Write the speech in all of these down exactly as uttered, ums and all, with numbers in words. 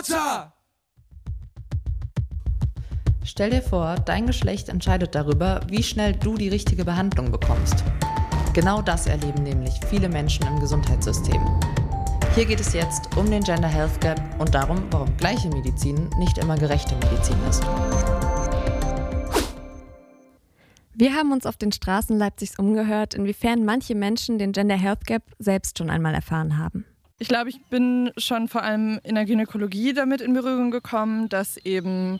Stell dir vor, dein Geschlecht entscheidet darüber, wie schnell du die richtige Behandlung bekommst. Genau das erleben nämlich viele Menschen im Gesundheitssystem. Hier geht es jetzt um den Gender Health Gap und darum, warum gleiche Medizin nicht immer gerechte Medizin ist. Wir haben uns auf den Straßen Leipzigs umgehört, inwiefern manche Menschen den Gender Health Gap selbst schon einmal erfahren haben. Ich glaube, ich bin schon vor allem in der Gynäkologie damit in Berührung gekommen, dass eben,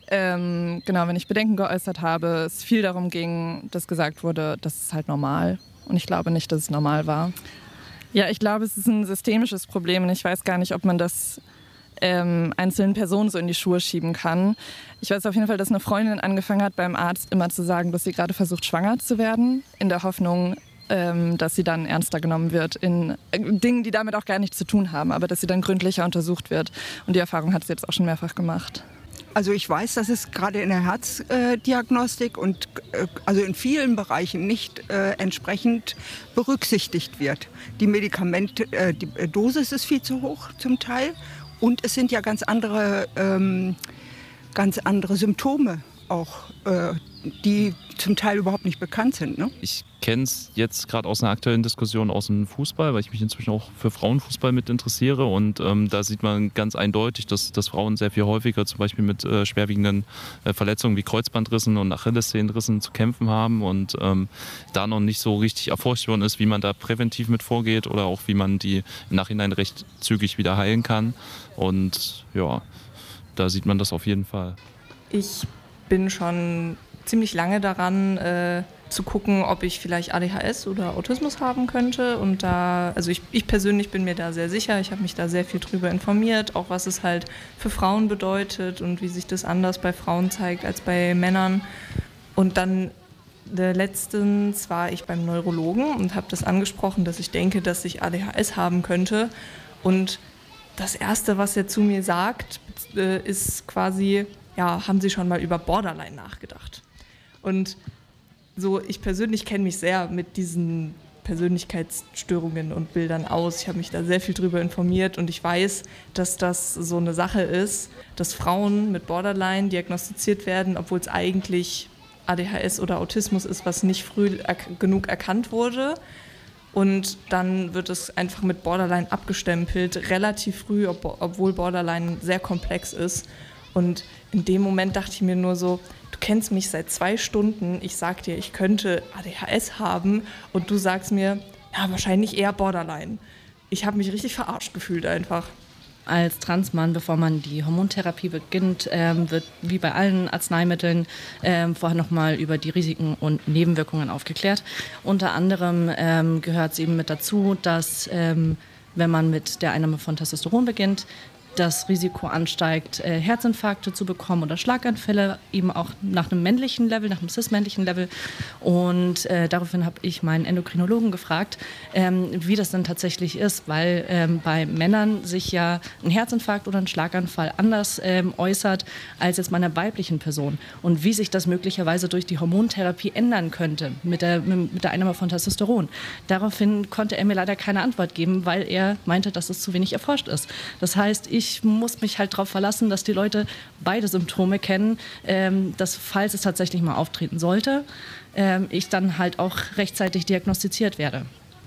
ähm, genau, wenn ich Bedenken geäußert habe, es viel darum ging, dass gesagt wurde, das ist halt normal. Und ich glaube nicht, dass es normal war. Ja, ich glaube, es ist ein systemisches Problem und ich weiß gar nicht, ob man das ähm, einzelnen Personen so in die Schuhe schieben kann. Ich weiß auf jeden Fall, dass eine Freundin angefangen hat, beim Arzt immer zu sagen, dass sie gerade versucht, schwanger zu werden, in der Hoffnung, ähm, dass sie dann ernster genommen wird in äh, Dingen, die damit auch gar nichts zu tun haben, aber dass sie dann gründlicher untersucht wird. Und die Erfahrung hat sie jetzt auch schon mehrfach gemacht. Also ich weiß, dass es gerade in der Herzdiagnostik und äh, also in vielen Bereichen nicht äh, entsprechend berücksichtigt wird. Die Medikamente, äh, die Dosis ist viel zu hoch zum Teil und es sind ja ganz andere, ähm, ganz andere Symptome auch, äh, die zum Teil überhaupt nicht bekannt sind. Ne? Ich kenne es jetzt gerade aus einer aktuellen Diskussion aus dem Fußball, weil ich mich inzwischen auch für Frauenfußball mit interessiere. Und ähm, da sieht man ganz eindeutig, dass, dass Frauen sehr viel häufiger zum Beispiel mit äh, schwerwiegenden äh, Verletzungen wie Kreuzbandrissen und Achillessehnenrissen zu kämpfen haben. Und ähm, da noch nicht so richtig erforscht worden ist, wie man da präventiv mit vorgeht oder auch wie man die im Nachhinein recht zügig wieder heilen kann. Und ja, da sieht man das auf jeden Fall. Ich bin schon ziemlich lange daran, äh, zu gucken, ob ich vielleicht A D H S oder Autismus haben könnte. Und da, also ich, ich persönlich bin mir da sehr sicher. Ich habe mich da sehr viel drüber informiert, auch was es halt für Frauen bedeutet und wie sich das anders bei Frauen zeigt als bei Männern. Und dann äh, letztens war ich beim Neurologen und habe das angesprochen, dass ich denke, dass ich A D H S haben könnte. Und das Erste, was er zu mir sagt, äh, ist quasi, ja, haben Sie schon mal über Borderline nachgedacht? Und so, ich persönlich kenne mich sehr mit diesen Persönlichkeitsstörungen und Bildern aus. Ich habe mich da sehr viel drüber informiert und ich weiß, dass das so eine Sache ist, dass Frauen mit Borderline diagnostiziert werden, obwohl es eigentlich A D H S oder Autismus ist, was nicht früh er- genug erkannt wurde. Und dann wird es einfach mit Borderline abgestempelt, relativ früh, ob- obwohl Borderline sehr komplex ist. Und in dem Moment dachte ich mir nur so, du kennst mich seit zwei Stunden, ich sag dir, ich könnte A D H S haben und du sagst mir, ja, wahrscheinlich eher Borderline. Ich habe mich richtig verarscht gefühlt einfach. Als Transmann, bevor man die Hormontherapie beginnt, ähm, wird wie bei allen Arzneimitteln ähm, vorher nochmal über die Risiken und Nebenwirkungen aufgeklärt. Unter anderem ähm, gehört es eben mit dazu, dass ähm, wenn man mit der Einnahme von Testosteron beginnt, das Risiko ansteigt, äh, Herzinfarkte zu bekommen oder Schlaganfälle, eben auch nach einem männlichen Level, nach einem cis-männlichen Level. Und äh, daraufhin habe ich meinen Endokrinologen gefragt, ähm, wie das denn tatsächlich ist, weil ähm, bei Männern sich ja ein Herzinfarkt oder ein Schlaganfall anders ähm, äußert als jetzt bei einer weiblichen Person. Und wie sich das möglicherweise durch die Hormontherapie ändern könnte mit der, mit der Einnahme von Testosteron. Daraufhin konnte er mir leider keine Antwort geben, weil er meinte, dass es zu wenig erforscht ist. Das heißt, ich Ich muss mich halt darauf verlassen, dass die Leute beide Symptome kennen, ähm, dass falls es tatsächlich mal auftreten sollte, ähm, ich dann halt auch rechtzeitig diagnostiziert werde.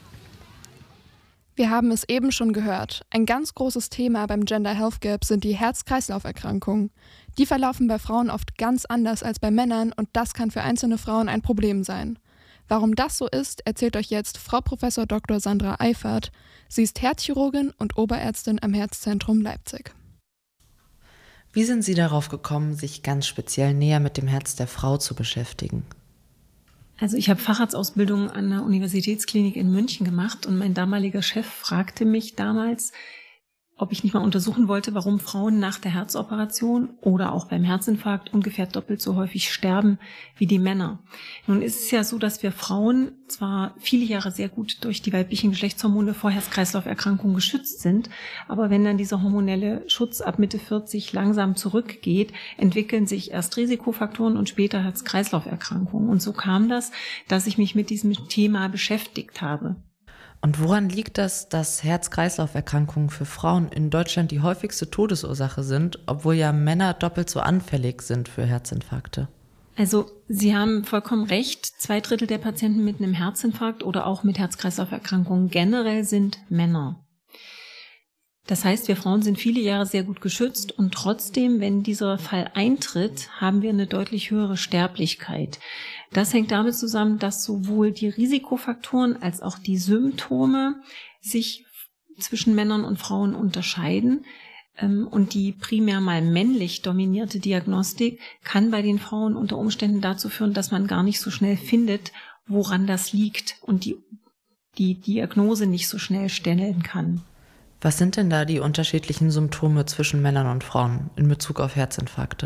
Wir haben es eben schon gehört. Ein ganz großes Thema beim Gender Health Gap sind die Herz-Kreislauf-Erkrankungen. Die verlaufen bei Frauen oft ganz anders als bei Männern und das kann für einzelne Frauen ein Problem sein. Warum das so ist, erzählt euch jetzt Frau Professor Doktor Sandra Eifert. Sie ist Herzchirurgin und Oberärztin am Herzzentrum Leipzig. Wie sind Sie darauf gekommen, sich ganz speziell näher mit dem Herz der Frau zu beschäftigen? Also ich habe Facharztausbildung an der Universitätsklinik in München gemacht und mein damaliger Chef fragte mich damals, ob ich nicht mal untersuchen wollte, warum Frauen nach der Herzoperation oder auch beim Herzinfarkt ungefähr doppelt so häufig sterben wie die Männer. Nun ist es ja so, dass wir Frauen zwar viele Jahre sehr gut durch die weiblichen Geschlechtshormone vor Herz-Kreislauf-Erkrankungen geschützt sind, aber wenn dann dieser hormonelle Schutz ab Mitte vierzig langsam zurückgeht, entwickeln sich erst Risikofaktoren und später Herz-Kreislauf-Erkrankungen. Und so kam das, dass ich mich mit diesem Thema beschäftigt habe. Und woran liegt das, dass Herz-Kreislauf-Erkrankungen für Frauen in Deutschland die häufigste Todesursache sind, obwohl ja Männer doppelt so anfällig sind für Herzinfarkte? Also Sie haben vollkommen recht. Zwei Drittel der Patienten mit einem Herzinfarkt oder auch mit Herz-Kreislauf-Erkrankungen generell sind Männer. Das heißt, wir Frauen sind viele Jahre sehr gut geschützt und trotzdem, wenn dieser Fall eintritt, haben wir eine deutlich höhere Sterblichkeit. Das hängt damit zusammen, dass sowohl die Risikofaktoren als auch die Symptome sich zwischen Männern und Frauen unterscheiden. Und die primär mal männlich dominierte Diagnostik kann bei den Frauen unter Umständen dazu führen, dass man gar nicht so schnell findet, woran das liegt und die, die Diagnose nicht so schnell stellen kann. Was sind denn da die unterschiedlichen Symptome zwischen Männern und Frauen in Bezug auf Herzinfarkte?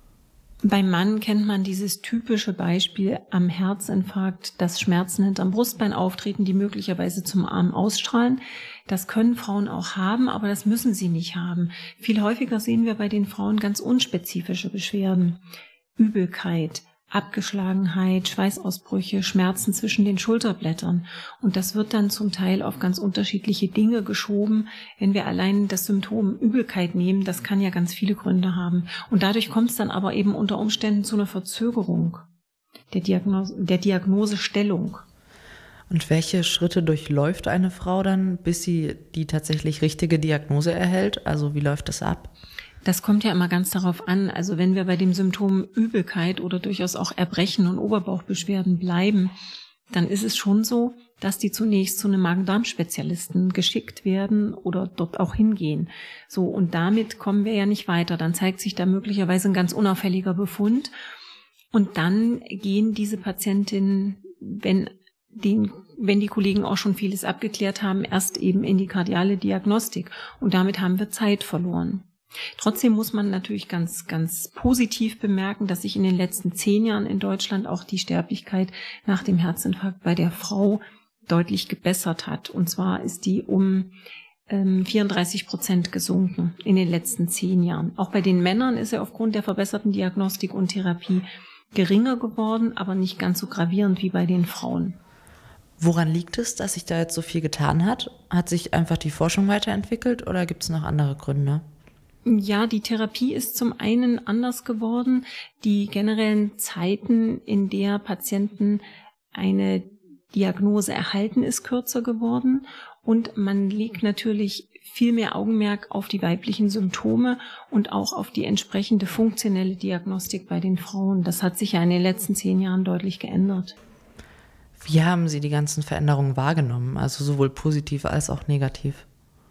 Beim Mann kennt man dieses typische Beispiel am Herzinfarkt, dass Schmerzen hinterm Brustbein auftreten, die möglicherweise zum Arm ausstrahlen. Das können Frauen auch haben, aber das müssen sie nicht haben. Viel häufiger sehen wir bei den Frauen ganz unspezifische Beschwerden. Übelkeit, Abgeschlagenheit, Schweißausbrüche, Schmerzen zwischen den Schulterblättern. Und das wird dann zum Teil auf ganz unterschiedliche Dinge geschoben. Wenn wir allein das Symptom Übelkeit nehmen, das kann ja ganz viele Gründe haben. Und dadurch kommt es dann aber eben unter Umständen zu einer Verzögerung der Diagnose, der Diagnosestellung. Und welche Schritte durchläuft eine Frau dann, bis sie die tatsächlich richtige Diagnose erhält? Also wie läuft das ab? Das kommt ja immer ganz darauf an, also wenn wir bei dem Symptom Übelkeit oder durchaus auch Erbrechen und Oberbauchbeschwerden bleiben, dann ist es schon so, dass die zunächst zu einem Magen-Darm-Spezialisten geschickt werden oder dort auch hingehen. So, und damit kommen wir ja nicht weiter. Dann zeigt sich da möglicherweise ein ganz unauffälliger Befund. Und dann gehen diese Patientinnen, wenn den, wenn die Kollegen auch schon vieles abgeklärt haben, erst eben in die kardiale Diagnostik. Und damit haben wir Zeit verloren. Trotzdem muss man natürlich ganz, ganz positiv bemerken, dass sich in den letzten zehn Jahren in Deutschland auch die Sterblichkeit nach dem Herzinfarkt bei der Frau deutlich gebessert hat. Und zwar ist die um ähm, vierunddreißig Prozent gesunken in den letzten zehn Jahren. Auch bei den Männern ist er aufgrund der verbesserten Diagnostik und Therapie geringer geworden, aber nicht ganz so gravierend wie bei den Frauen. Woran liegt es, dass sich da jetzt so viel getan hat? Hat sich einfach die Forschung weiterentwickelt oder gibt es noch andere Gründe? Ja, die Therapie ist zum einen anders geworden. Die generellen Zeiten, in der Patienten eine Diagnose erhalten, ist kürzer geworden. Und man legt natürlich viel mehr Augenmerk auf die weiblichen Symptome und auch auf die entsprechende funktionelle Diagnostik bei den Frauen. Das hat sich ja in den letzten zehn Jahren deutlich geändert. Wie haben Sie die ganzen Veränderungen wahrgenommen? Also sowohl positiv als auch negativ?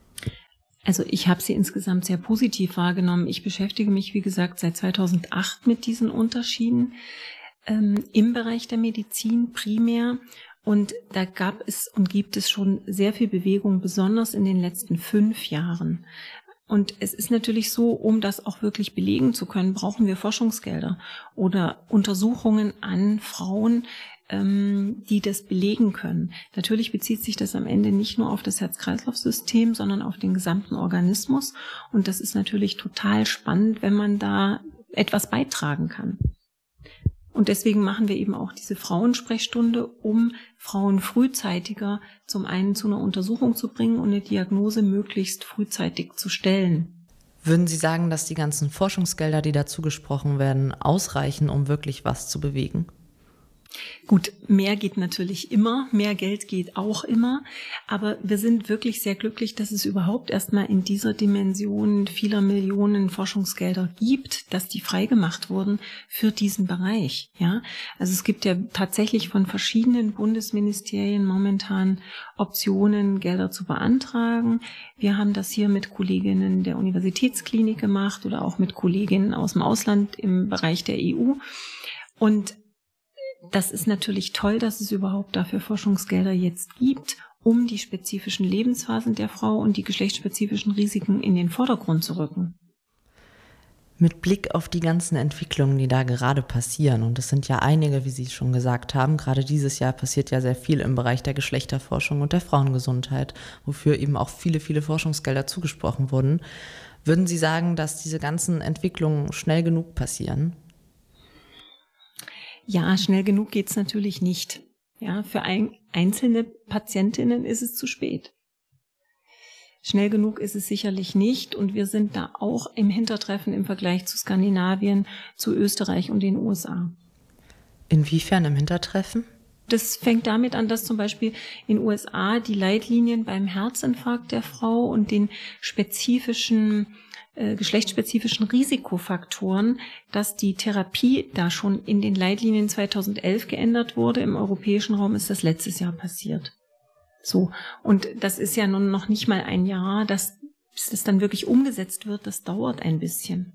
Also ich habe sie insgesamt sehr positiv wahrgenommen. Ich beschäftige mich, wie gesagt, seit zweitausendacht mit diesen Unterschieden ähm, im Bereich der Medizin primär. Und da gab es und gibt es schon sehr viel Bewegung, besonders in den letzten fünf Jahren. Und es ist natürlich so, um das auch wirklich belegen zu können, brauchen wir Forschungsgelder oder Untersuchungen an Frauen, die das belegen können. Natürlich bezieht sich das am Ende nicht nur auf das Herz-Kreislauf-System, sondern auf den gesamten Organismus. Und das ist natürlich total spannend, wenn man da etwas beitragen kann. Und deswegen machen wir eben auch diese Frauensprechstunde, um Frauen frühzeitiger zum einen zu einer Untersuchung zu bringen und eine Diagnose möglichst frühzeitig zu stellen. Würden Sie sagen, dass die ganzen Forschungsgelder, die dazu gesprochen werden, ausreichen, um wirklich was zu bewegen? Gut, mehr geht natürlich immer, mehr Geld geht auch immer, aber wir sind wirklich sehr glücklich, dass es überhaupt erstmal in dieser Dimension vieler Millionen Forschungsgelder gibt, dass die freigemacht wurden für diesen Bereich. Ja, also es gibt ja tatsächlich von verschiedenen Bundesministerien momentan Optionen, Gelder zu beantragen. Wir haben das hier mit Kolleginnen der Universitätsklinik gemacht oder auch mit Kolleginnen aus dem Ausland im Bereich der E U. Und das ist natürlich toll, dass es überhaupt dafür Forschungsgelder jetzt gibt, um die spezifischen Lebensphasen der Frau und die geschlechtsspezifischen Risiken in den Vordergrund zu rücken. Mit Blick auf die ganzen Entwicklungen, die da gerade passieren, und es sind ja einige, wie Sie schon gesagt haben, gerade dieses Jahr passiert ja sehr viel im Bereich der Geschlechterforschung und der Frauengesundheit, wofür eben auch viele, viele Forschungsgelder zugesprochen wurden. Würden Sie sagen, dass diese ganzen Entwicklungen schnell genug passieren? Ja, schnell genug geht's natürlich nicht. Ja, für ein, einzelne Patientinnen ist es zu spät. Schnell genug ist es sicherlich nicht und wir sind da auch im Hintertreffen im Vergleich zu Skandinavien, zu Österreich und den U S A. Inwiefern im Hintertreffen? Das fängt damit an, dass zum Beispiel in den U S A die Leitlinien beim Herzinfarkt der Frau und den spezifischen, äh, geschlechtsspezifischen Risikofaktoren, dass die Therapie da schon in den Leitlinien zweitausendelf geändert wurde. Im europäischen Raum ist das letztes Jahr passiert. So. Und das ist ja nun noch nicht mal ein Jahr, dass, bis das dann wirklich umgesetzt wird. Das dauert ein bisschen.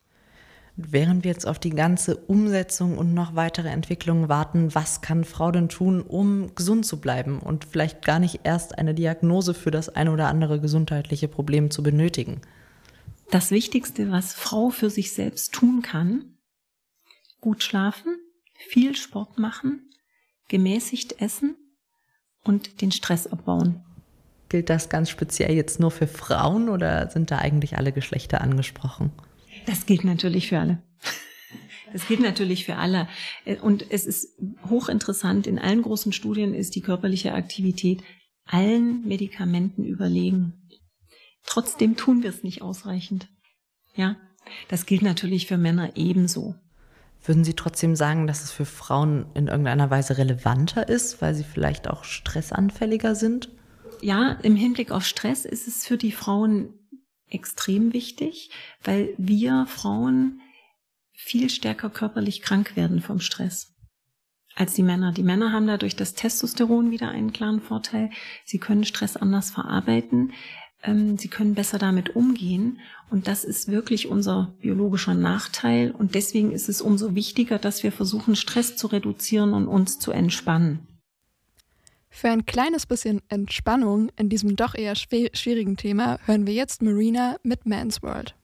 Während wir jetzt auf die ganze Umsetzung und noch weitere Entwicklungen warten, was kann Frau denn tun, um gesund zu bleiben und vielleicht gar nicht erst eine Diagnose für das eine oder andere gesundheitliche Problem zu benötigen? Das Wichtigste, was Frau für sich selbst tun kann: gut schlafen, viel Sport machen, gemäßigt essen und den Stress abbauen. Gilt das ganz speziell jetzt nur für Frauen oder sind da eigentlich alle Geschlechter angesprochen? Das gilt natürlich für alle. Das gilt natürlich für alle. Und es ist hochinteressant, in allen großen Studien ist die körperliche Aktivität allen Medikamenten überlegen. Trotzdem tun wir es nicht ausreichend. Ja, das gilt natürlich für Männer ebenso. Würden Sie trotzdem sagen, dass es für Frauen in irgendeiner Weise relevanter ist, weil sie vielleicht auch stressanfälliger sind? Ja, im Hinblick auf Stress ist es für die Frauen extrem wichtig, weil wir Frauen viel stärker körperlich krank werden vom Stress als die Männer. Die Männer haben dadurch das Testosteron wieder einen klaren Vorteil. Sie können Stress anders verarbeiten. Ähm, sie können besser damit umgehen. Und das ist wirklich unser biologischer Nachteil. Und deswegen ist es umso wichtiger, dass wir versuchen, Stress zu reduzieren und uns zu entspannen. Für ein kleines bisschen Entspannung in diesem doch eher schwierigen Thema hören wir jetzt Marina mit Man's World.